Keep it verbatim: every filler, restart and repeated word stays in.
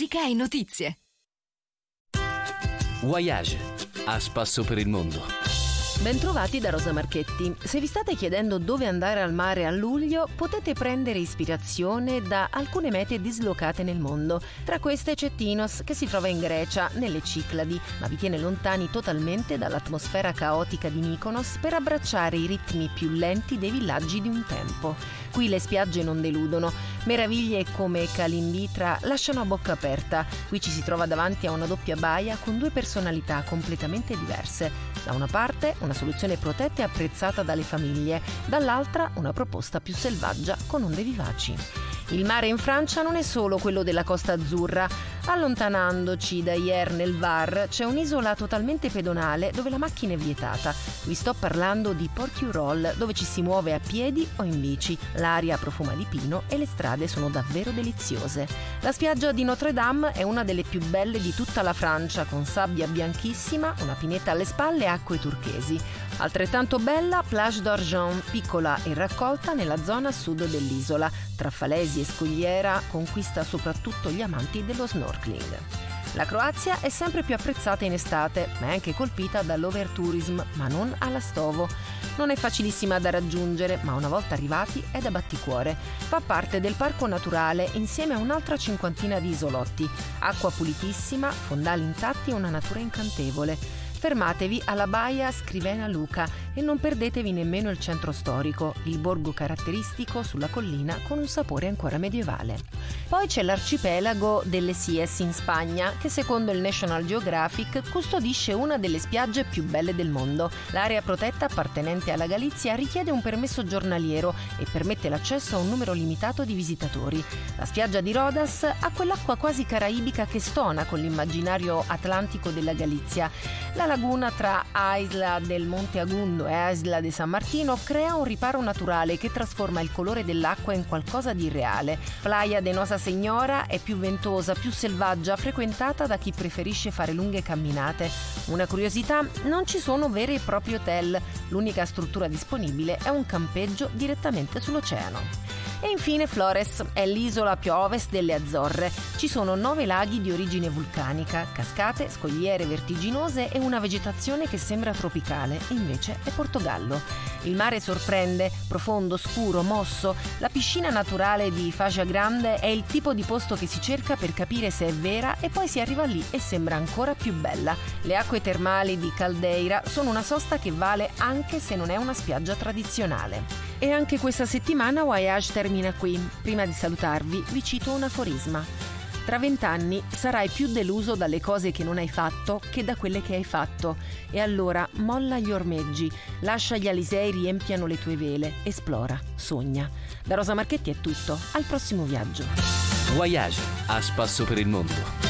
musica e notizie. Voyage, a spasso per il mondo. Bentrovati da Rosa Marchetti. Se vi state chiedendo dove andare al mare a luglio, potete prendere ispirazione da alcune mete dislocate nel mondo. Tra queste c'è Tinos, che si trova in Grecia, nelle Cycladi, ma vi tiene lontani totalmente dall'atmosfera caotica di Mykonos per abbracciare i ritmi più lenti dei villaggi di un tempo. Qui le spiagge non deludono. Meraviglie come Kalimbitra lasciano a bocca aperta. Qui ci si trova davanti a una doppia baia con due personalità completamente diverse. Da una parte una soluzione protetta e apprezzata dalle famiglie, dall'altra una proposta più selvaggia con onde vivaci. Il mare in Francia non è solo quello della Costa Azzurra. Allontanandoci da Hyères nel Var c'è un'isola totalmente pedonale dove la macchina è vietata. Vi sto parlando di Porquerolles, dove ci si muove a piedi o in bici. L'aria profuma di pino e le strade sono davvero deliziose. La spiaggia di Notre-Dame è una delle più belle di tutta la Francia, con sabbia bianchissima, una pineta alle spalle e acque turchesi. Altrettanto bella Plage d'Argent, piccola e raccolta nella zona sud dell'isola. Tra falesi e scogliera conquista soprattutto gli amanti dello snorkeling. La Croazia è sempre più apprezzata in estate, ma è anche colpita dall'overtourism, ma non alla Stovo. Non è facilissima da raggiungere, ma una volta arrivati è da batticuore. Fa parte del parco naturale insieme a un'altra cinquantina di isolotti. Acqua pulitissima, fondali intatti e una natura incantevole. Fermatevi alla baia Scrivena Luca e non perdetevi nemmeno il centro storico, il borgo caratteristico sulla collina con un sapore ancora medievale. Poi c'è l'arcipelago delle Sies in Spagna, che secondo il National Geographic custodisce una delle spiagge più belle del mondo. L'area protetta appartenente alla Galizia richiede un permesso giornaliero e permette l'accesso a un numero limitato di visitatori. La spiaggia di Rodas ha quell'acqua quasi caraibica che stona con l'immaginario atlantico della Galizia. La laguna tra Isla del Monte Agundo e Isla de San Martino crea un riparo naturale che trasforma il colore dell'acqua in qualcosa di irreale. Playa de Nosa Señora è più ventosa, più selvaggia, frequentata da chi preferisce fare lunghe camminate. Una curiosità, non ci sono veri e propri hotel, l'unica struttura disponibile è un campeggio direttamente sull'oceano. E infine Flores è l'isola più a ovest delle Azzorre. Ci sono nove laghi di origine vulcanica, cascate, scogliere vertiginose e una vegetazione che sembra tropicale, invece è Portogallo. Il mare sorprende, profondo, scuro, mosso. La piscina naturale di Faixa Grande è il tipo di posto che si cerca per capire se è vera e poi si arriva lì e sembra ancora più bella. Le acque termali di Caldeira sono una sosta che vale anche se non è una spiaggia tradizionale. E anche questa settimana Voyage termina qui. Prima di salutarvi vi cito un aforisma. Tra vent'anni sarai più deluso dalle cose che non hai fatto che da quelle che hai fatto. E allora molla gli ormeggi, lascia gli alisei riempiano le tue vele, esplora, sogna. Da Rosa Marchetti è tutto, al prossimo viaggio. Voyage, a spasso per il mondo.